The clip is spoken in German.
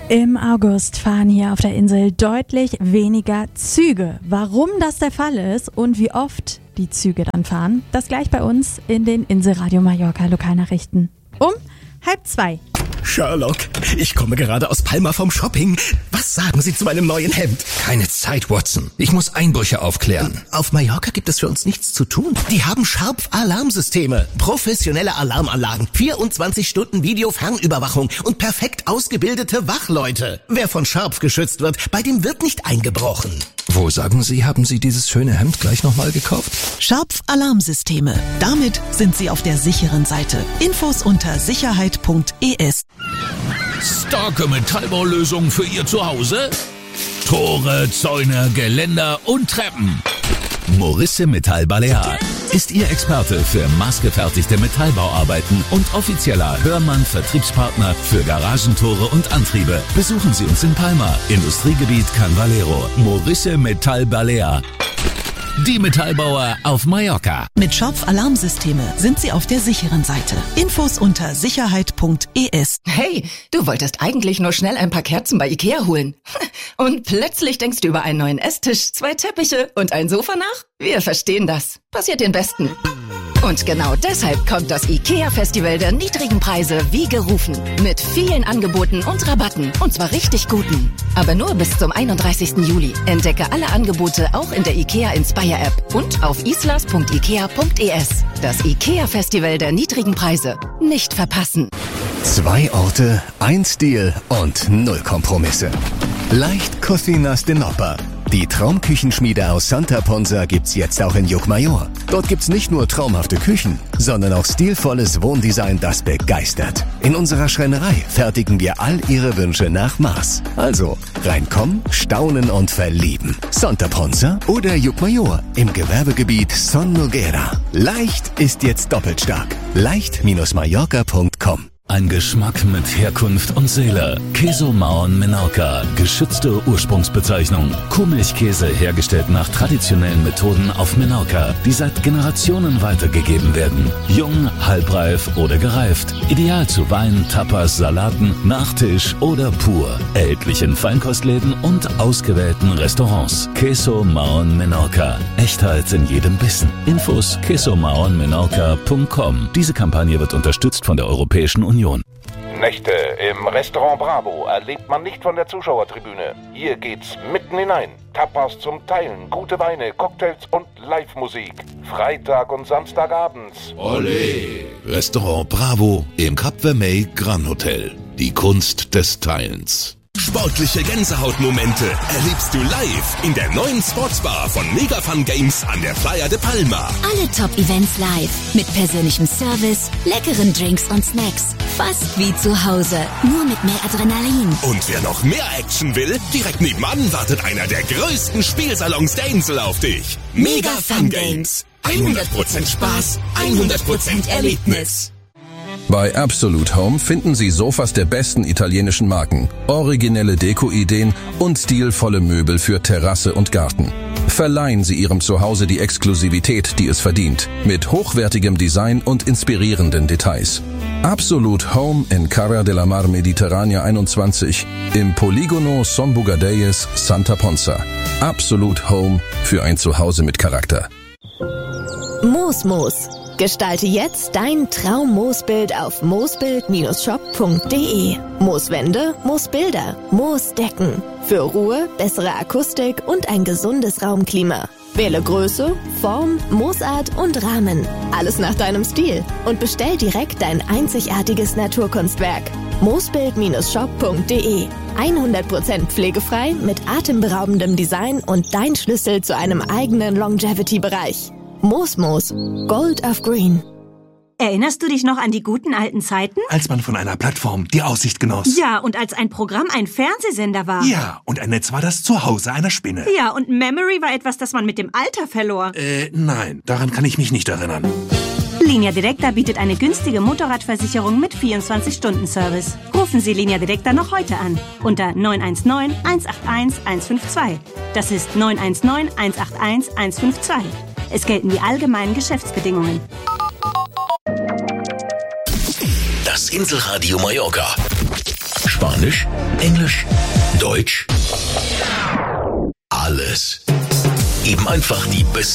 Im August fahren hier auf der Insel deutlich weniger Züge. Warum das der Fall ist und wie oft die Züge dann fahren, das gleich bei uns in den Inselradio Mallorca Lokalnachrichten. Um 1:30. Sherlock, ich komme gerade aus Palma vom Shopping. Was sagen Sie zu meinem neuen Hemd? Keine Zeit, Watson. Ich muss Einbrüche aufklären. Auf Mallorca gibt es für uns nichts zu tun. Die haben Sharp-Alarmsysteme, professionelle Alarmanlagen, 24 Stunden Videofernüberwachung und perfekt ausgebildete Wachleute. Wer von Sharp geschützt wird, bei dem wird nicht eingebrochen. Wo, sagen Sie, haben Sie dieses schöne Hemd gleich nochmal gekauft? Sharp-Alarmsysteme. Damit sind Sie auf der sicheren Seite. Infos unter sicherheit.es. Starke Metallbaulösungen für Ihr Zuhause? Tore, Zäune, Geländer und Treppen. Morisse Metall Balear ist Ihr Experte für maßgefertigte Metallbauarbeiten und offizieller Hörmann-Vertriebspartner für Garagentore und Antriebe. Besuchen Sie uns in Palma, Industriegebiet Can Valero. Morisse Metall Balear. Die Metallbauer auf Mallorca. Mit Sharp-Alarmsysteme sind Sie auf der sicheren Seite. Infos unter sicherheit.es. Hey, du wolltest eigentlich nur schnell ein paar Kerzen bei Ikea holen. Und plötzlich denkst du über einen neuen Esstisch, 2 Teppiche und ein Sofa nach? Wir verstehen das. Passiert den Besten. Und genau deshalb kommt das IKEA-Festival der niedrigen Preise wie gerufen. Mit vielen Angeboten und Rabatten. Und zwar richtig guten. Aber nur bis zum 31. Juli. Entdecke alle Angebote auch in der IKEA Inspire-App und auf islas.ikea.es. Das IKEA-Festival der niedrigen Preise. Nicht verpassen. 2 Orte, 1 Stil und 0 Kompromisse. Leicht Cocinas de Nopper. Die Traumküchenschmiede aus Santa Ponsa gibt's jetzt auch in Llucmajor. Dort gibt's nicht nur traumhafte Küchen, sondern auch stilvolles Wohndesign, das begeistert. In unserer Schreinerei fertigen wir all Ihre Wünsche nach Maß. Also reinkommen, staunen und verlieben. Santa Ponsa oder Llucmajor im Gewerbegebiet Son Noguera. Leicht ist jetzt doppelt stark. leicht-mallorca.com. Ein Geschmack mit Herkunft und Seele. Queso Maon Menorca. Geschützte Ursprungsbezeichnung. Kuhmilchkäse hergestellt nach traditionellen Methoden auf Menorca, die seit Generationen weitergegeben werden. Jung, halbreif oder gereift. Ideal zu Wein, Tapas, Salaten, Nachtisch oder pur. Erhältlich in Feinkostläden und ausgewählten Restaurants. Queso Maon Menorca. Echtheit in jedem Bissen. Infos quesomaonmenorca.com. Diese Kampagne wird unterstützt von der Europäischen Union. Nächte im Restaurant Bravo erlebt man nicht von der Zuschauertribüne. Hier geht's mitten hinein. Tapas zum Teilen, gute Weine, Cocktails und Live-Musik. Freitag und Samstagabends. Olé! Restaurant Bravo im Cap Vermey Gran Hotel. Die Kunst des Teilens. Sportliche Gänsehautmomente erlebst du live in der neuen Sportsbar von Mega Fun Games an der Playa de Palma. Alle Top-Events live. Mit persönlichem Service, leckeren Drinks und Snacks. Fast wie zu Hause, nur mit mehr Adrenalin. Und wer noch mehr Action will, direkt nebenan wartet einer der größten Spielsalons der Insel auf dich. Mega Fun Games. 100% Spaß, 100% Erlebnis. Bei Absolute Home finden Sie Sofas der besten italienischen Marken, originelle Deko-Ideen und stilvolle Möbel für Terrasse und Garten. Verleihen Sie Ihrem Zuhause die Exklusivität, die es verdient, mit hochwertigem Design und inspirierenden Details. Absolute Home in Cara de la Mar Mediterranea 21 im Poligono Son Bugadeyes, Santa Ponsa. Absolute Home für ein Zuhause mit Charakter. Moosmoos. Gestalte jetzt dein Traum-Moosbild auf moosbild-shop.de. Mooswände, Moosbilder, Moosdecken. Für Ruhe, bessere Akustik und ein gesundes Raumklima. Wähle Größe, Form, Moosart und Rahmen. Alles nach deinem Stil. Und bestell direkt dein einzigartiges Naturkunstwerk. Moosbild-shop.de. 100% pflegefrei mit atemberaubendem Design und dein Schlüssel zu einem eigenen Longevity-Bereich. Moosmoos. Gold of Green. Erinnerst du dich noch an die guten alten Zeiten? Als man von einer Plattform die Aussicht genoss. Ja, und als ein Programm ein Fernsehsender war. Ja, und ein Netz war das Zuhause einer Spinne. Ja, und Memory war etwas, das man mit dem Alter verlor. Nein, daran kann ich mich nicht erinnern. Linea Directa bietet eine günstige Motorradversicherung mit 24-Stunden-Service. Rufen Sie Linea Directa noch heute an. Unter 919 181 152. Das ist 919 181 152. Es gelten die allgemeinen Geschäftsbedingungen. Das Inselradio Mallorca. Spanisch, Englisch, Deutsch? Alles. Eben einfach die besten